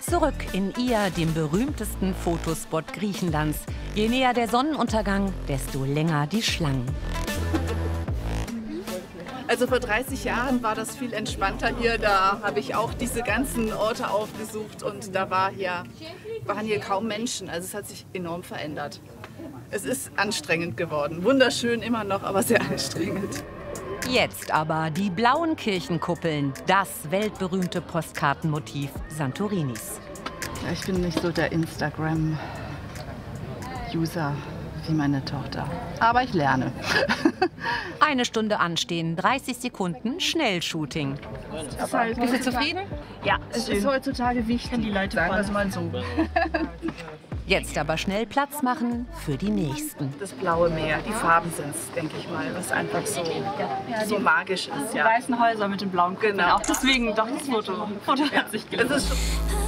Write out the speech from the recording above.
Zurück in Ia, dem berühmtesten Fotospot Griechenlands. Je näher der Sonnenuntergang, desto länger die Schlangen. Also vor 30 Jahren war das viel entspannter hier. Da habe ich auch diese ganzen Orte aufgesucht und da waren hier kaum Menschen. Also es hat sich enorm verändert. Es ist anstrengend geworden. Wunderschön immer noch, aber sehr anstrengend. Jetzt aber die blauen Kirchenkuppeln, das weltberühmte Postkartenmotiv Santorinis. Ich bin nicht so der Instagram-User wie meine Tochter, aber ich lerne. 1 Stunde anstehen, 30 Sekunden Schnellshooting. Bist du zufrieden? Ja, es ist heutzutage wichtig, die Leute sagen wir es mal so. Jetzt aber schnell Platz machen für die Nächsten. Das blaue Meer, die Farben sind es, denke ich mal, was einfach so magisch ist. Die weißen Häuser mit den blauen Kuppeln. Genau. Auch deswegen doch das Foto. Das Foto hat sich gelohnt.